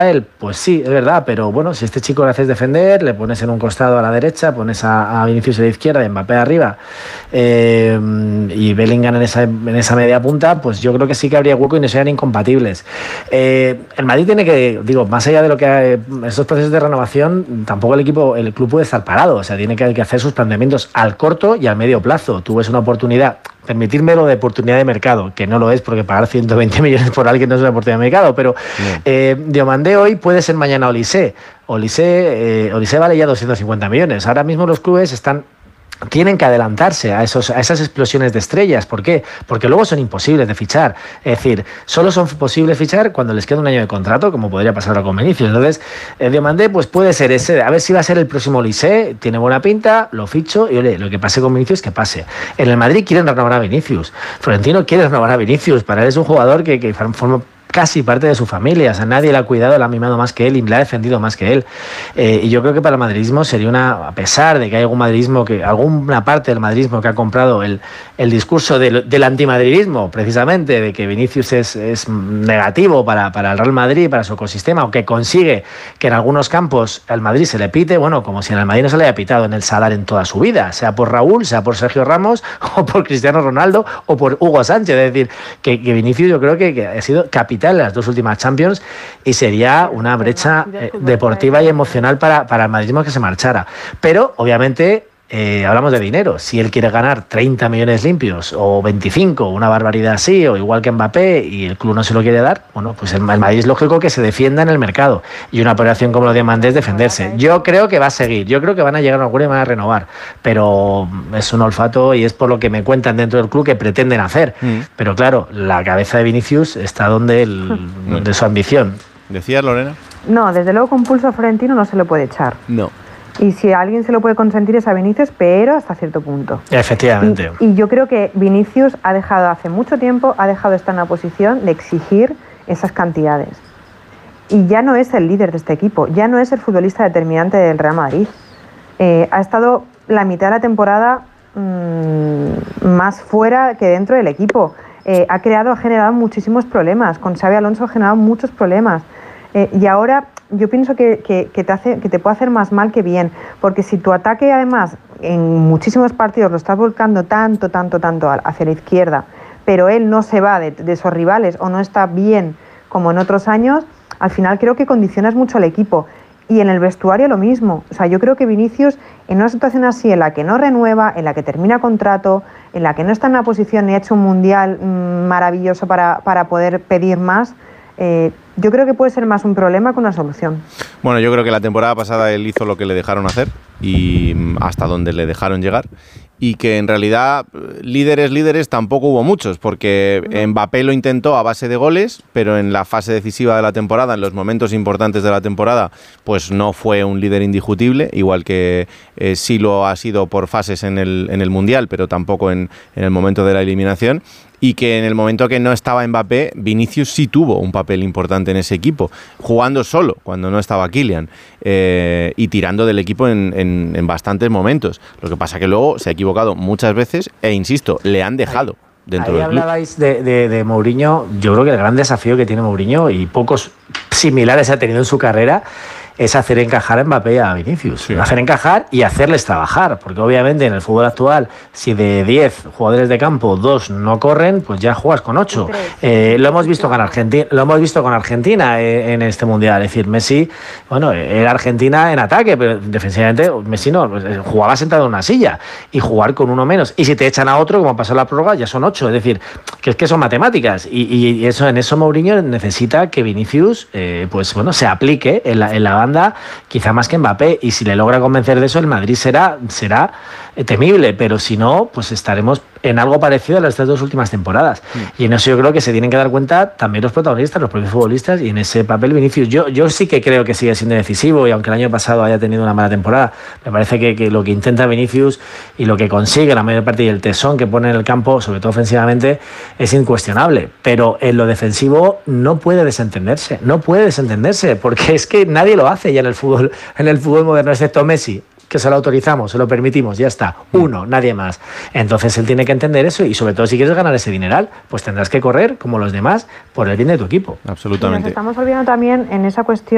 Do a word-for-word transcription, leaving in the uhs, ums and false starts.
él, pues sí, es verdad, pero bueno, si este chico le haces defender, le pones en un costado a la derecha, pones a, a Vinicius a la izquierda y Mbappé arriba, eh, y Bellingham en esa, en esa media punta, pues yo creo que sí que habría hueco y no serían incompatibles. Eh, el Madrid tiene que, digo, más allá de lo que hay, estos procesos de renovación, tampoco el equipo, el club puede estar parado, o sea, tiene que, que hacer sus planteamientos al corto y al medio plazo. Tú ves una oportunidad, permitirme lo de oportunidad de mercado, que no lo es porque pagar ciento veinte millones por alguien no es una oportunidad de mercado, pero no. eh, Diomandé hoy puede ser mañana Olise. Olise, eh, Olise vale ya doscientos cincuenta millones. Ahora mismo los clubes están... tienen que adelantarse a, esos, a esas explosiones de estrellas. ¿Por qué? Porque luego son imposibles de fichar. Es decir, solo son posibles fichar cuando les queda un año de contrato, como podría pasar ahora con Vinicius. Entonces, eh, Diomandé pues puede ser ese. A ver si va a ser el próximo Olise. Tiene buena pinta, lo ficho y oye, lo que pase con Vinicius, que pase. En el Madrid quieren renovar a Vinicius. Florentino quiere renovar a Vinicius. Para él es un jugador que, que forma casi parte de su familia, o sea, nadie le ha cuidado, le ha mimado más que él y le ha defendido más que él. Eh, y yo creo que para el madridismo sería una, a pesar de que hay algún madridismo, que alguna parte del madridismo que ha comprado el, el discurso del, del antimadridismo, precisamente, de que Vinicius es, es negativo para, para el Real Madrid, para su ecosistema, aunque consigue que en algunos campos al Madrid se le pite, bueno, como si en el Madrid no se le haya pitado en el Sadar en toda su vida, sea por Raúl, sea por Sergio Ramos, o por Cristiano Ronaldo, o por Hugo Sánchez. Es decir, que, que Vinicius yo creo que, que ha sido capital en las dos últimas Champions y sería una brecha eh, deportiva y emocional para, para el madridismo que se marchara. Pero, obviamente, eh, hablamos de dinero. Si él quiere ganar treinta millones limpios o veinticinco, una barbaridad así, o igual que Mbappé, y el club no se lo quiere dar, bueno, pues el, el Madrid es lógico que se defienda en el mercado. Y una operación como lo de Diomandé es defenderse. Yo creo que va a seguir. Yo creo que van a llegar a un acuerdo y van a renovar. Pero es un olfato y es por lo que me cuentan dentro del club que pretenden hacer. Mm. Pero claro, la cabeza de Vinicius está donde, el, mm. donde su ambición. ¿Decías, Lorena? No, desde luego con pulso florentino no se lo puede echar. No. Y si a alguien se lo puede consentir es a Vinicius, pero hasta cierto punto. Efectivamente. Y, y yo creo que Vinicius ha dejado hace mucho tiempo, ha dejado de estar en la posición de exigir esas cantidades. Y ya no es el líder de este equipo, ya no es el futbolista determinante del Real Madrid. Eh, ha estado la mitad de la temporada mmm, más fuera que dentro del equipo. Eh, ha creado, ha generado muchísimos problemas. Con Xabi Alonso ha generado muchos problemas. Eh, y ahora yo pienso que, que, que, te hace, que te puede hacer más mal que bien, porque si tu ataque además en muchísimos partidos lo estás volcando tanto, tanto, tanto hacia la izquierda, pero él no se va de, de esos rivales o no está bien como en otros años, al final creo que condicionas mucho al equipo. Y en el vestuario lo mismo. O sea, yo creo que Vinicius, en una situación así, en la que no renueva, en la que termina contrato, en la que no está en una posición ni ha hecho un mundial mmm, maravilloso para, para poder pedir más, eh, yo creo que puede ser más un problema que una solución. Bueno, yo creo que la temporada pasada él hizo lo que le dejaron hacer y hasta donde le dejaron llegar, y que en realidad líderes, líderes tampoco hubo muchos, porque Mbappé lo intentó a base de goles, pero en la fase decisiva de la temporada, en los momentos importantes de la temporada, pues no fue un líder indiscutible, igual que eh, sí lo ha sido por fases en el, en el Mundial, pero tampoco en, en el momento de la eliminación. Y que en el momento que no estaba Mbappé, Vinicius sí tuvo un papel importante en ese equipo, jugando solo cuando no estaba Kylian, eh, y tirando del equipo en, en, en bastantes momentos. Lo que pasa que luego se ha equivocado muchas veces e, insisto, le han dejado dentro del club. Ahí hablabais de, de, de Mourinho. Yo creo que el gran desafío que tiene Mourinho, y pocos similares ha tenido en su carrera, es hacer encajar a Mbappé y a Vinicius. Sí. Hacer encajar y hacerles trabajar, porque obviamente en el fútbol actual, si de diez jugadores de campo, dos no corren, pues ya juegas con ocho. Eh, lo hemos visto con Argentina, lo hemos visto con Argentina eh, en este mundial. Es decir, Messi, bueno, era Argentina en ataque, pero defensivamente Messi no, jugaba sentado en una silla, y jugar con uno menos. Y si te echan a otro, como pasó en la prórroga, ya son ocho. Es decir, que es que son matemáticas. Y, y eso, en eso Mourinho necesita que Vinicius, eh, pues bueno, se aplique en la, en la banda, quizá más que Mbappé, y si le logra convencer de eso, el Madrid será, será temible, pero si no, pues estaremos en algo parecido a las estas dos últimas temporadas. Mm. Y en eso yo creo que se tienen que dar cuenta también los protagonistas, los propios futbolistas, y en ese papel Vinicius. Yo, yo sí que creo que sigue siendo decisivo, y aunque el año pasado haya tenido una mala temporada, me parece que, que lo que intenta Vinicius y lo que consigue la mayor parte, y el tesón que pone en el campo, sobre todo ofensivamente, es incuestionable. Pero en lo defensivo no puede desentenderse, no puede desentenderse, porque es que nadie lo hace ya en el fútbol, en el fútbol moderno, excepto Messi, que se lo autorizamos, se lo permitimos, ya está, uno, nadie más. Entonces él tiene que entender eso, y sobre todo si quieres ganar ese dineral, pues tendrás que correr como los demás por el bien de tu equipo. Absolutamente. Y nos estamos olvidando también en esa cuestión